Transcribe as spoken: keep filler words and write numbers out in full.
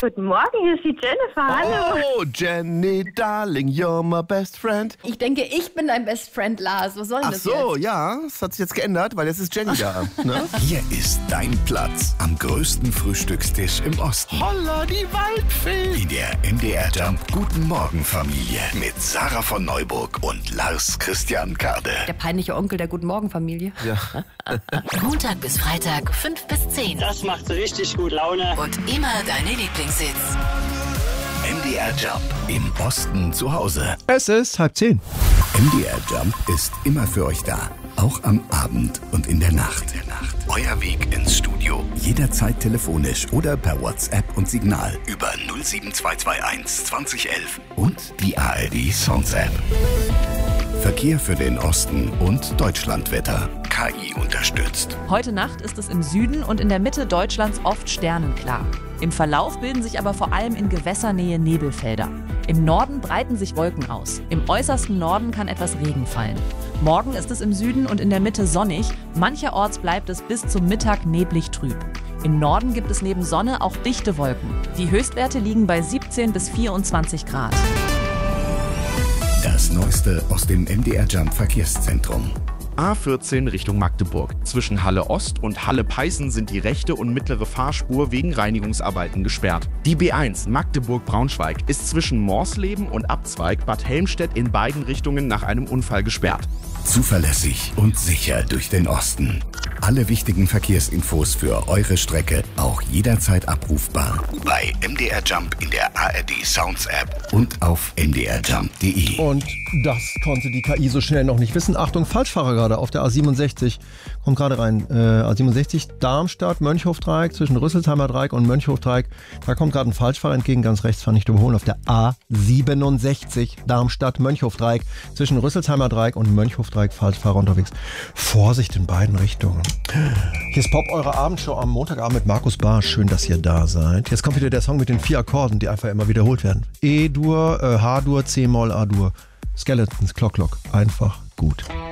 Guten Morgen, hier ist die Jennifer. Hallo. Oh, Jenny, darling, you're my best friend. Ich denke, ich bin dein Best Friend, Lars. Was soll denn Ach das so, jetzt? ja, das hat sich jetzt geändert, weil jetzt ist Jenny da. Ne? Hier ist dein Platz am größten Frühstückstisch im Osten. Holla, die Waldfee. In der M D R Jump Guten Morgen Familie mit Sarah von Neuburg und Lars Christian Kade. Der peinliche Onkel der Guten Morgen Familie. Ja. Montag bis Freitag, fünf bis zehn. Das macht richtig gut Laune. Und immer deine Lieblingshits. M D R Jump im Osten zu Hause. Es ist halb zehn. M D R Jump ist immer für euch da. Auch am Abend und in der Nacht. Euer Weg ins Studio. Jederzeit telefonisch oder per WhatsApp und Signal über null sieben zwei zwei eins zwanzig elf und die A R D Sounds App. Verkehr für den Osten und Deutschlandwetter. K I unterstützt. Heute Nacht ist es im Süden und in der Mitte Deutschlands oft sternenklar. Im Verlauf bilden sich aber vor allem in Gewässernähe Nebelfelder. Im Norden breiten sich Wolken aus. Im äußersten Norden kann etwas Regen fallen. Morgen ist es im Süden und in der Mitte sonnig. Mancherorts bleibt es bis zum Mittag neblig trüb. Im Norden gibt es neben Sonne auch dichte Wolken. Die Höchstwerte liegen bei siebzehn bis vierundzwanzig Grad. Das Neueste aus dem M D R Jump Verkehrszentrum. A vierzehn Richtung Magdeburg. Zwischen Halle Ost und Halle Peißen sind die rechte und mittlere Fahrspur wegen Reinigungsarbeiten gesperrt. Die B eins Magdeburg-Braunschweig ist zwischen Morsleben und Abzweig Bad Helmstedt in beiden Richtungen nach einem Unfall gesperrt. Zuverlässig und sicher durch den Osten. Alle wichtigen Verkehrsinfos für eure Strecke auch jederzeit abrufbar bei M D R Jump in der A R D Sounds App und auf m d r jump punkt d e. Und das konnte die K I so schnell noch nicht wissen. Achtung, Falschfahrer gerade auf der A siebenundsechzig. Kommt gerade rein. Äh, A siebenundsechzig, Darmstadt, Mönchhofdreieck, zwischen Rüsselsheimer Dreieck und Mönchhofdreieck. Da kommt gerade ein Falschfahrer entgegen, ganz rechts, fand ich zu überholen, auf der A siebenundsechzig, Darmstadt, Mönchhofdreieck, zwischen Rüsselsheimer Dreieck und Mönchhofdreieck, Falschfahrer unterwegs. Vorsicht in beiden Richtungen. Hier ist Pop, eure Abendshow am Montagabend mit Markus Barsch. Schön, dass ihr da seid. Jetzt kommt wieder der Song mit den vier Akkorden, die einfach immer wiederholt werden. E-Dur, äh, H-Dur, C-Moll, A-Dur. Skeletons, Clock Clock. Einfach gut.